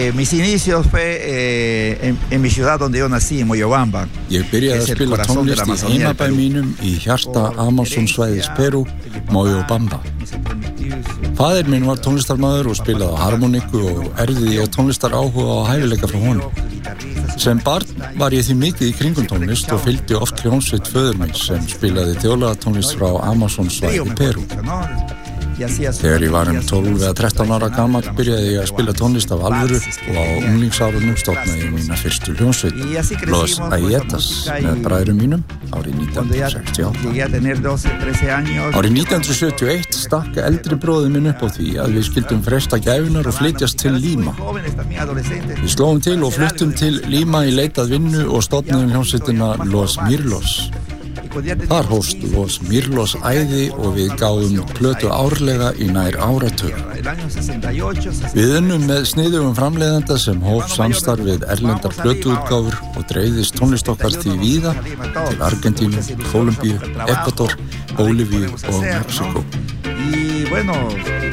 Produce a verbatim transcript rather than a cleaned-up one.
Eh, mis inicios fue eh, en, en mi ciudad donde yo nací, en Moyobamba. Ég byrjaði að spila tónlist í heimabæ mínum í hjarta Amazonsvæðis Perú, Moyobamba. Faðir minn var tónlistarmaður og spilaði á harmoniku og erfði ég tónlistaráhuga og hæfileika frá honum. Sem barn var ég því mikið í kringum tónlist og fylgdi oft hljómsveit föður míns sem spilaði þjóðlagatónlist frá Amazonsvæði Perú. Þegar ég var um tólf eða þrettán ára gamall byrjaði ég að spila tónlist af alvöru og á unglingsárunum stofnaði ég mína fyrstu hljómsveit, Los Ayetas, með bræðrum mínum árið nítján hundruð sextíu og átta. Árið nítján hundruð sjötíu og eitt stakk eldri bróðir minn upp á því að við skildum fresta gæfunar og flytjast til Lima. Við slóum til og fluttum til Lima í leit að vinnu og stofnaðum hljómsveitina Los Mirlos. Þar hófst Los Mirlos æði og við gáfum plötu árlega í nær áratug. Við unnum með sniðugum framleiðanda sem hóf samstarf við erlendar plötuútgáfur og dreifðist tónlist okkar því víða til Argentínu, Kólumbíu, Ekvador, Bólivíu og Mexíkó.